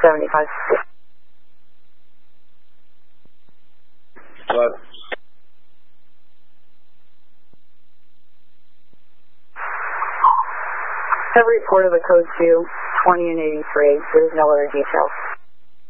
75. What? Have a report of the code 2, 20 and 83. There's no other details.